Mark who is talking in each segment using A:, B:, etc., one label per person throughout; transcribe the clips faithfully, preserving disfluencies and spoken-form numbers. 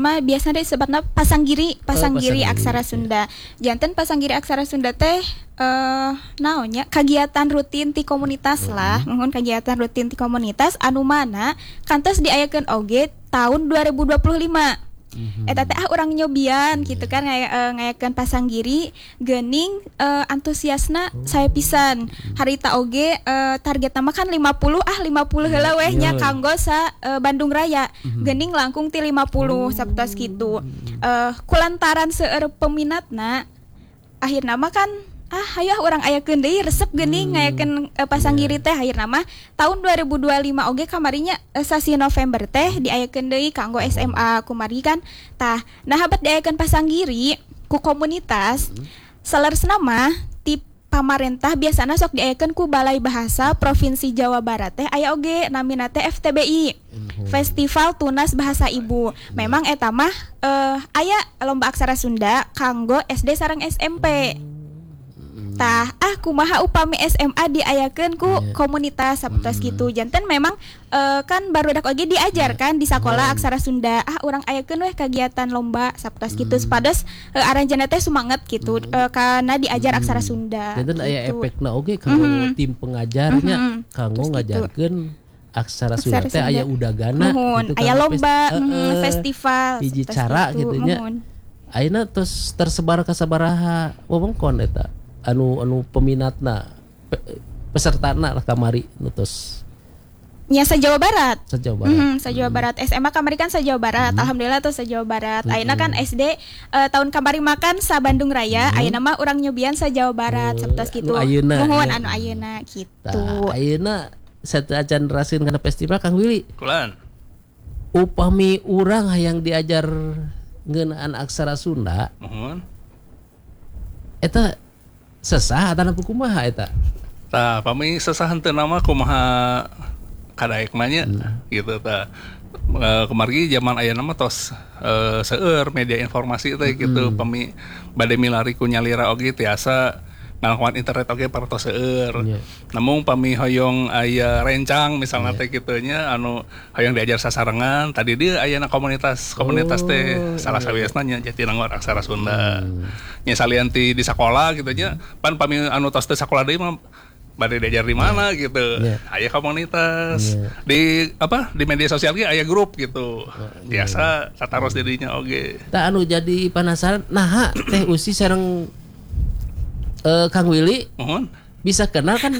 A: mah biasanya disebutna pasanggiri, pasanggiri
B: pasanggiri,
A: aksara
B: ya.
A: Sunda. Janten pasanggiri aksara Sunda teh eh naonnya kagiatan rutin ti komunitas lah, nuhun kagiatan rutin ti komunitas anu mana kantos diayakeun oge tahun dua ribu dua puluh lima.
B: Mhm.
A: Eta teh ah urang nyobian gitu kan ngaya, uh, ngayakeun pasanggiri geuning uh, antusiasna saya pisan. Harita oge uh, target nama kan lima puluh ah lima puluh heula weh nya kanggo sa uh, Bandung Raya. Geuning langkung ti lima puluh sapertos kitu. Uh, kulantaran seueur peminatna akhirna mah kan ah hayu urang ayakeun deui resep geuning ngayakeun uh, pasanggiri teh akhirna mah tahun dua ribu dua puluh lima oge kamarinya uh, sasi November teh diayakeun deui kanggo S M A kumari kan tah nah habat diayakeun pasanggiri ku komunitas saleresna mah ti pamarentah biasana sok diayakeun ku Balai Bahasa Provinsi Jawa Barat teh aya oge namina teh F T B I Festival Tunas Bahasa Ibu. Memang eta mah uh, aya lomba aksara Sunda kanggo S D sareng S M P. Tah ah kumaha upami S M A diayakeun ku yeah. komunitas sapertos mm. gitu. Janten memang uh, kan barudak oge diajarkan yeah. di sakola mm. aksara Sunda. Ah urang ayakeun weh kagiatan lomba sapertos mm. gitu. Supados uh, aranjeunna teh sumanget gitu mm. uh, kana diajar mm. aksara Sunda.
B: Janten
A: gitu.
B: aya efekna oge kanggo mm. tim pengajarnya mm-hmm. kanggo ngajarkeun aksara Sunda teh aya udagana
A: gitu, aya lomba fest- uh, uh, festival
B: hiji cara gitu nya. Ayeuna tos tersebar ka sabaraha wewengkon eta anu anu peminatna pe, pesertana lah kamari nutus
A: nya sa Jawa Barat.
B: Sa Jawa Barat.
A: Mm-hmm, sa Jawa Barat. S M A kamari kan sa Jawa Barat. Mm-hmm. Alhamdulillah tuh sa Jawa Barat. Mm-hmm. Ayeuna kan S D uh, tahun kamari makan sa Bandung Raya. Mm-hmm. Ayeuna mah urang nyobian sa Jawa Barat. Uh, sapertos kitu. Nuhun anu ayeuna kitu.
B: Ayeuna satu acan rasin kana festival Kang Willy.
C: Kulan.
B: Upami urang hayang diajar ngeunaan aksara Sunda.
C: Mohon.
B: Eta sesah atau kumaha eta?
C: Tah, pami sesah henteu nama kumaha kadaek mah nya hmm. gitu tah. E, kemari zaman aya nama tos e, seueur media informasi teh hmm. gitu pami bade milari ku nyalira oge tiasa ngalakuan internet oge partos seueur. Yeah. Namun pami hoyong aya rencang misalnya yeah. teh kitu nya anu hoyong diajar sasarengan tadi dia aya na komunitas komunitas oh, teh salah sawiasna nya Jatinangor aksara Sunda. Hmm. Nya salian ti di sekolah gitu nya pan pami anu tos teh sekolah deui mah bade diajar di mana yeah. gitu. Yeah. Aya komunitas yeah. di apa di media sosial ge aya grup gitu. Yeah. Biasa sataros dirinya oge.
B: Tah anu jadi penasaran naha teh usi sareng Uh, Kang Willy, mohon bisa kenal kan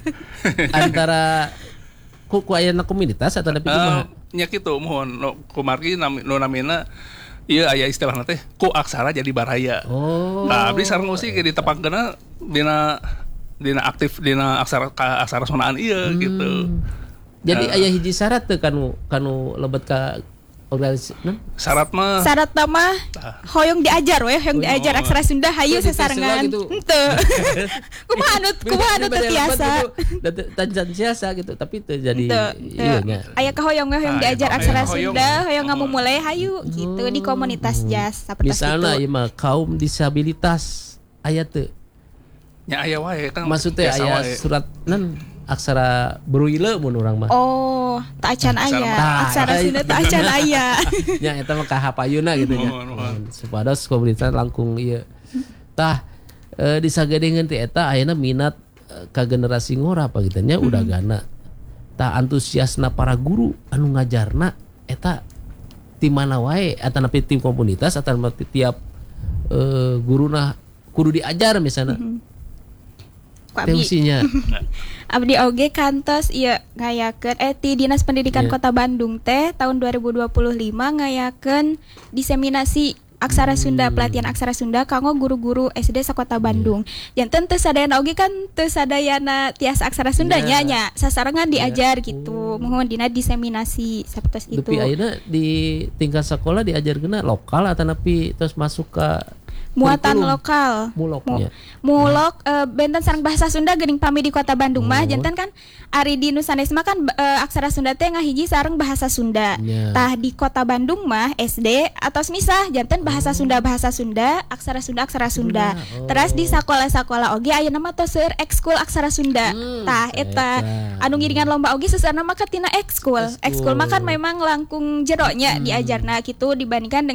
B: antara ku ku ayana komunitas atau lebih kumaha?
C: Uh, nya kitu mohon no, kumargi nam, no namina ieu aya istilahna teh ku aksara jadi baraya. Oh. Nah, abdi sareng usi ge ditepangkeunna dina dina aktif dina aksara aksara sonaan ieu hmm. gitu.
B: Jadi uh, aya hiji syarat teu kanu kanu lebet ka organisasi nah?
C: Syarat mah
A: syarat mah hoyong diajar weh hoyong diajar aksara Sunda hayu sasarengan henteu kumaha anu kumaha anu teu tiasa
B: tanjan tiasa gitu tapi teu jadi
A: ieu nya aya ka hoyong hoyong diajar aksara Sunda hoyong ngamumulai hayu gitu di komunitas jazz sapertos kitu
B: misalna ieu mah kaum disabilitas aya teu
C: nya aya wae kan
B: maksudnya aya surat nan aksara Braille mun urang mah.
A: Oh, tak acan aya. Aksara Sunda tak acan aya.
B: Nya eta mah ka hapayuna gitu nya. Supados komunitas langkung ieu. Tah e, disagedengeun ti eta ayeuna minat e, ka generasi ngora apa gitu nya udah gana. Tah antusiasna para guru anu ngajarna eta ti mana wae atanapi tim komunitas atanapi tiap e, guruna kudu diajar misalnya. Mm-hmm. Fungsinya
A: abdi oge kantos ieu ngayakeun eh ti Dinas Pendidikan yeah. Kota Bandung teh tahun dua ribu dua puluh lima ngayakeun diseminasi aksara Sunda, pelatihan aksara Sunda kanggo guru-guru S D sakota Bandung. Yeah. Janten teu sadayana oge kan teu sadayana tiasa aksara Sunda nya nya sasarengan diajar yeah. gitu. Mohon dina diseminasi sapertos kitu.
B: Tapi ayeuna di tingkat sekolah diajarkeunna lokal atanapi terus masuk ke
A: muatan lokal
B: muloknya
A: mulok uh, benten sareng bahasa Sunda geuning pami di Kota Bandung mah oh. janten kan ari di Nusanesma kan uh, aksara Sunda teh ngahiji sareng bahasa Sunda yeah. tah di Kota Bandung mah S D atau misah janten bahasa oh. Sunda bahasa Sunda aksara Sunda aksara Sunda oh. Terus di sakola-sakola oge ayeuna mah tos seueur ekskul aksara Sunda hmm, tah eta anu ngiringan lomba oge seuseureuna mah katina ekskul ekskul mah kan memang langkung jero nya hmm. diajarna kitu dibandingkan